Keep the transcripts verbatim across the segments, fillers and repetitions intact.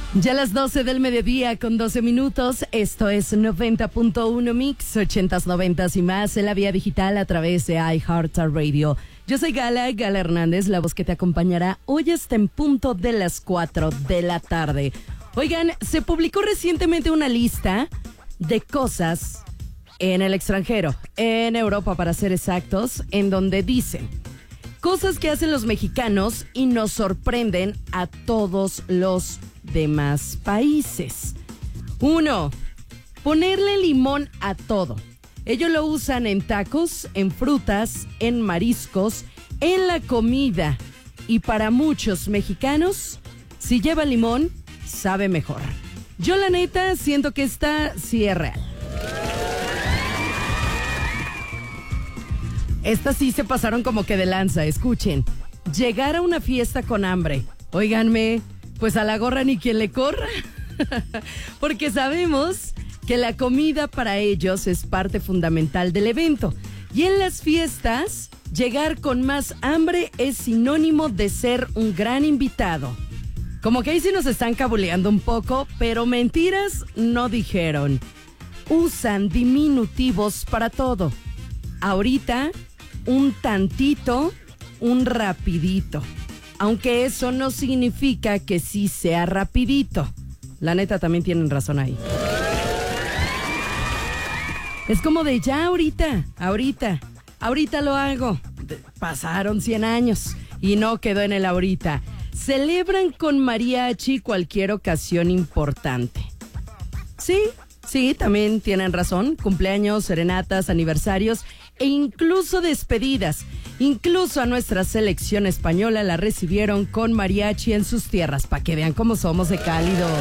Ya a las doce del mediodía con doce minutos, esto es noventa punto uno Mix, ochentas, noventas y más en la vía digital a través de iHeartRadio. Yo soy Gala, Gala Hernández, la voz que te acompañará hoy hasta en punto de las cuatro de la tarde. Oigan, se publicó recientemente una lista de cosas en el extranjero, en Europa para ser exactos, en donde dicen cosas que hacen los mexicanos y nos sorprenden a todos los demás países. Uno, ponerle limón a todo. Ellos lo usan en tacos, en frutas, en mariscos, en la comida. Y para muchos mexicanos, si lleva limón, sabe mejor. Yo la neta siento que esta sí es real. Estas sí se pasaron como que de lanza, escuchen. Llegar a una fiesta con hambre. Óiganme, pues a la gorra ni quien le corra. Porque sabemos que la comida para ellos es parte fundamental del evento. Y en las fiestas, llegar con más hambre es sinónimo de ser un gran invitado. Como que ahí sí nos están cabuleando un poco, pero mentiras no dijeron. Usan diminutivos para todo. Ahorita, un tantito, un rapidito. Aunque eso no significa que sí sea rapidito. La neta también tienen razón ahí. Es como de ya ahorita, ahorita, ahorita lo hago. Pasaron cien años y no quedó en el ahorita. Celebran con mariachi cualquier ocasión importante. Sí, sí, también tienen razón. Cumpleaños, serenatas, aniversarios e incluso despedidas. Incluso a nuestra selección española la recibieron con mariachi en sus tierras, para que vean cómo somos de cálidos.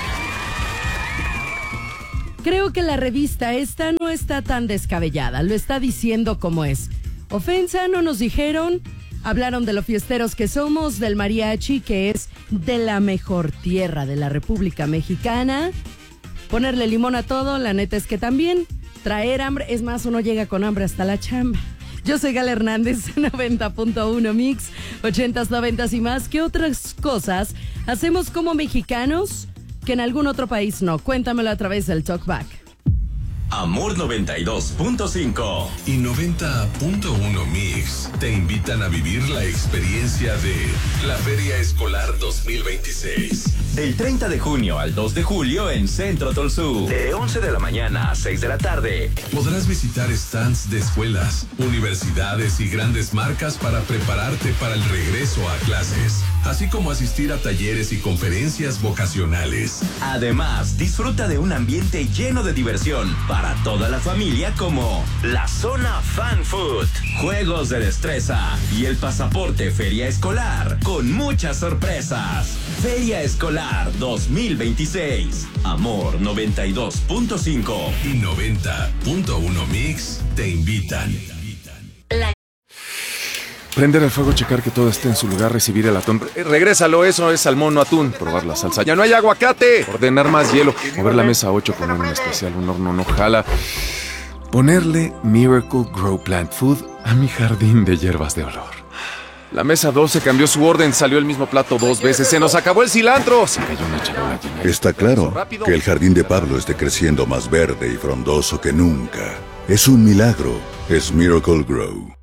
Creo que la revista esta no está tan descabellada, lo está diciendo como es. Ofensa no nos dijeron, hablaron de lo fiesteros que somos, del mariachi que es de la mejor tierra de la República Mexicana. Ponerle limón a todo, la neta es que también traer hambre, es más, uno llega con hambre hasta la chamba. Yo soy Gala Hernández, noventa punto uno Mix, ochentas, noventas y más. ¿Qué otras cosas hacemos como mexicanos que en algún otro país no? Cuéntamelo a través del Talkback. Amor noventa y dos punto cinco y noventa punto uno Mix te invitan a vivir la experiencia de la Feria Escolar dos mil veintiséis. Del treinta de junio al dos de julio en Centro Tolsú. De once de la mañana a seis de la tarde. Podrás visitar stands de escuelas, universidades y grandes marcas para prepararte para el regreso a clases, así como asistir a talleres y conferencias vocacionales. Además, disfruta de un ambiente lleno de diversión para toda la familia, como la zona Fan Food, juegos de destreza y el pasaporte Feria Escolar con muchas sorpresas. Feria Escolar dos mil veintiséis. Amor noventa y dos punto cinco y noventa punto uno Mix te invitan. La... Prender el fuego, checar que todo esté en su lugar, recibir el atún. Eh, regrésalo, eso es salmón, no atún. Probar la salsa. ¡Ya no hay aguacate! Ordenar más hielo. Mover la mesa ocho, poner un especial, un horno no jala. Ponerle Miracle Grow Plant Food a mi jardín de hierbas de olor. La mesa doce cambió su orden, salió el mismo plato dos veces. ¡Se nos acabó el cilantro! Se cayó una charola llena. Está claro que el jardín de Pablo esté creciendo más verde y frondoso que nunca. Es un milagro. Es Miracle Grow.